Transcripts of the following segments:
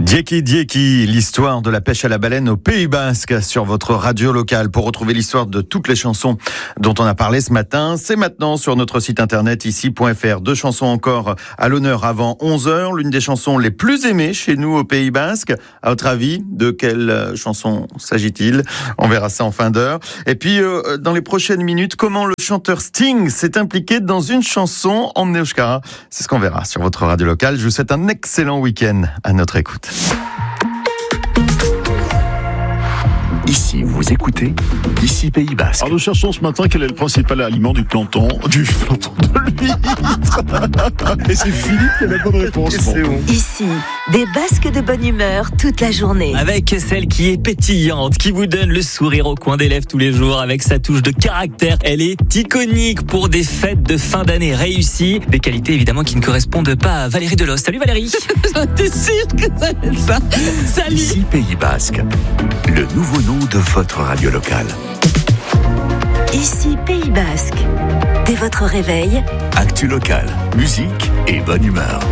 Dieki Dieki, l'histoire de la pêche à la baleine au Pays Basque sur votre radio locale. Pour retrouver l'histoire de toutes les chansons dont on a parlé ce matin, c'est maintenant sur notre site internet ici.fr. 2 chansons encore à l'honneur avant 11h. L'une des chansons les plus aimées chez nous au Pays Basque. À votre avis, de quelle chanson s'agit-il? On verra ça en fin d'heure. Et puis, dans les prochaines minutes, comment le chanteur Sting s'est impliqué dans une chanson en Euskara. C'est ce qu'on verra sur votre radio locale. Je vous souhaite un excellent week-end à notre écoute. Ici, vous écoutez, ici Pays Basque. Alors nous cherchons ce matin quel est le principal aliment du planton de l'huître. Et c'est Philippe qui a la bonne réponse. Bon. Ici, des Basques de bonne humeur toute la journée. Avec celle qui est pétillante, qui vous donne le sourire au coin des lèvres tous les jours, avec sa touche de caractère. Elle est iconique pour des fêtes de fin d'année réussies. Des qualités évidemment qui ne correspondent pas à Valérie Delos. Salut Valérie. T'es sûr que ça va être ça? Salut. Ici Pays Basque, le nouveau nom de votre radio locale. Ici, Pays Basque. Dès votre réveil, Actu locale, musique et bonne humeur.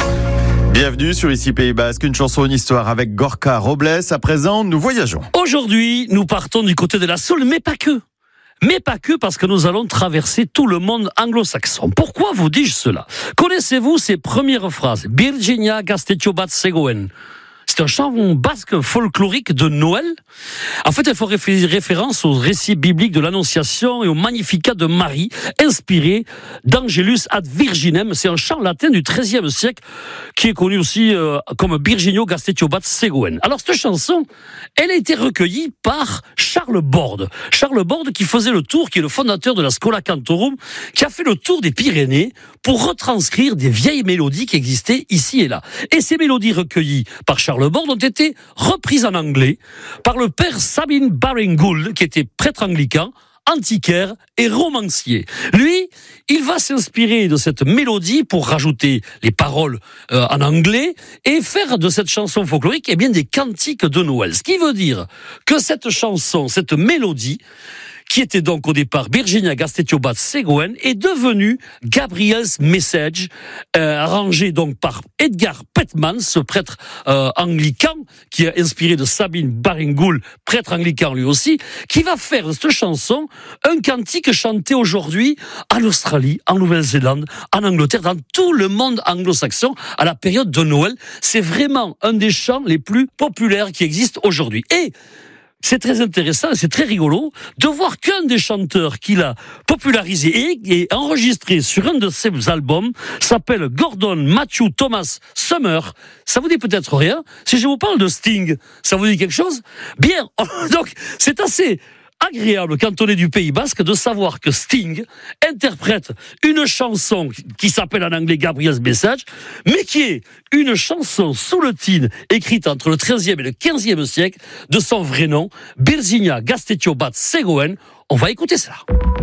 Bienvenue sur Ici Pays Basque, une chanson, une histoire avec Gorka Robles. À présent, nous voyageons. Aujourd'hui, nous partons du côté de la Saône, mais pas que. Mais pas que, parce que nous allons traverser tout le monde anglo-saxon. Pourquoi vous dis-je cela? Connaissez-vous ces premières phrases? Virginia Gastetio bat Zegoen. C'est un chant basque folklorique de Noël. En fait, il faut référence au récit biblique de l'Annonciation et au Magnificat de Marie, inspiré d'Angelus ad Virginem. C'est un chant latin du XIIIe siècle qui est connu aussi comme Virginio Gastetio bat Zegoen. Alors, cette chanson, elle a été recueillie par Charles Borde. Charles Borde qui faisait le tour, qui est le fondateur de la Schola Cantorum, qui a fait le tour des Pyrénées pour retranscrire des vieilles mélodies qui existaient ici et là. Et ces mélodies recueillies par Charles Borde ont été reprises en anglais par le père Sabine Baring-Gould, qui était prêtre anglican, antiquaire et romancier. Lui, il va s'inspirer de cette mélodie pour rajouter les paroles en anglais et faire de cette chanson folklorique des cantiques de Noël. Ce qui veut dire que cette chanson, cette mélodie, qui était donc au départ Virginia Gastetio bat Zegoen, est devenue Gabriel's Message, arrangé donc par Edgar Petman, ce prêtre anglican, qui est inspiré de Sabine Baring-Gould, prêtre anglican lui aussi, qui va faire de cette chanson un cantique chanté aujourd'hui en Australie, en Nouvelle-Zélande, en Angleterre, dans tout le monde anglo-saxon, à la période de Noël. C'est vraiment un des chants les plus populaires qui existent aujourd'hui. Et c'est très intéressant, c'est très rigolo de voir qu'un des chanteurs qu'il a popularisé et enregistré sur un de ses albums s'appelle Gordon Matthew Thomas Summer. Ça vous dit peut-être rien? Si je vous parle de Sting, ça vous dit quelque chose? Bien, donc c'est assez agréable quand on est du Pays Basque de savoir que Sting interprète une chanson qui s'appelle en anglais Gabriel's Message, mais qui est une chanson sous le titre écrite entre le XIIIe et le XVe siècle de son vrai nom, Virginia Gastetio bat Zegoen. On va écouter cela.